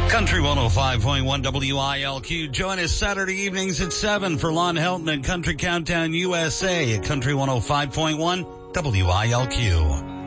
Country 105.1 WILQ. Join us Saturday evenings at 7 for Lon Helton and Country Countdown USA at Country 105.1 WILQ.